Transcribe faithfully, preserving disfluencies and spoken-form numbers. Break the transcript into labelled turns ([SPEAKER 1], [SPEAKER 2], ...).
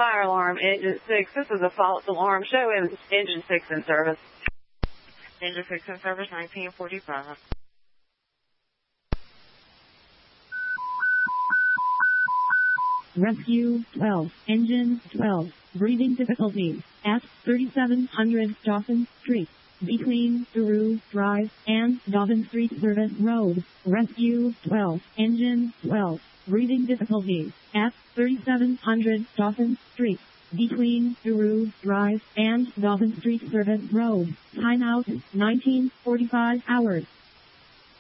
[SPEAKER 1] fire alarm, engine six. This is a false alarm. Show him engine six in service.
[SPEAKER 2] Engine six in service, nineteen forty-five.
[SPEAKER 3] Rescue twelve, engine twelve, breathing difficulties at thirty-seven hundred Dawson Street, between Guru Drive and Dawson Street Service Road. Rescue twelve, engine twelve, breathing difficulties at thirty-seven hundred Dawson Street, between Guru Drive and Dawson Street Service Road. Timeout nineteen forty-five hours.